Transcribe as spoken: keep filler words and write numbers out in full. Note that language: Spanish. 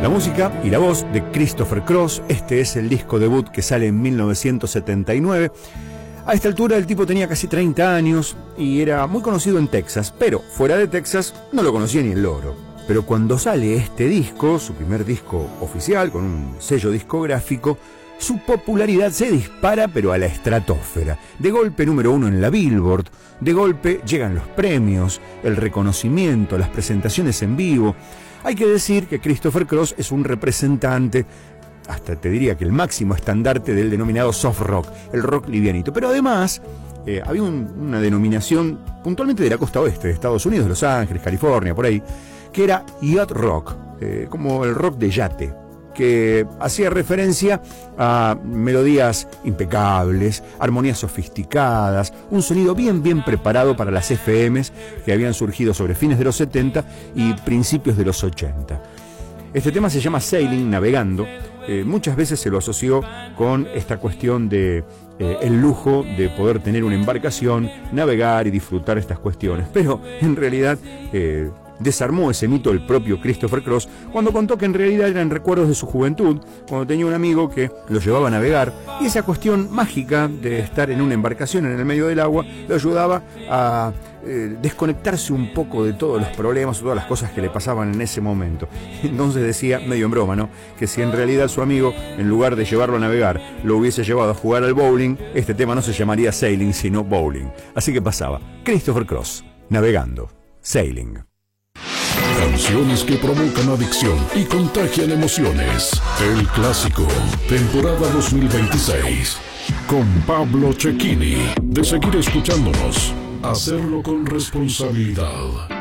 La música y la voz de Christopher Cross. Este es el disco debut que sale en mil novecientos setenta y nueve. A esta altura el tipo tenía casi treinta años y era muy conocido en Texas, pero fuera de Texas no lo conocía ni el loro. Pero cuando sale este disco, su primer disco oficial con un sello discográfico, su popularidad se dispara pero a la estratosfera. De golpe número uno en la Billboard, de golpe llegan los premios, el reconocimiento, las presentaciones en vivo. Hay que decir que Christopher Cross es un representante, hasta te diría que el máximo estandarte del denominado soft rock, el rock livianito. Pero además eh, había un, una denominación puntualmente de la costa oeste de Estados Unidos, Los Ángeles, California, por ahí, que era yacht rock, eh, como el rock de yate, que hacía referencia a melodías impecables, armonías sofisticadas, un sonido bien bien preparado para las F Ms que habían surgido sobre fines de los setenta y principios de los ochenta. Este tema se llama Sailing, navegando. Eh, muchas veces se lo asoció con esta cuestión de eh, el lujo de poder tener una embarcación, navegar y disfrutar estas cuestiones, pero en realidad eh, desarmó ese mito el propio Christopher Cross cuando contó que en realidad eran recuerdos de su juventud, cuando tenía un amigo que lo llevaba a navegar, y esa cuestión mágica de estar en una embarcación en el medio del agua lo ayudaba a eh, desconectarse un poco de todos los problemas o todas las cosas que le pasaban en ese momento. Entonces decía, medio en broma, ¿no?, que si en realidad su amigo, en lugar de llevarlo a navegar, lo hubiese llevado a jugar al bowling, este tema no se llamaría Sailing, sino Bowling. Así que pasaba Christopher Cross, navegando, Sailing. Canciones que provocan adicción y contagian emociones. El clásico, temporada dos mil veintiséis. Con Pablo Cecchini. De seguir escuchándonos, hacerlo con responsabilidad.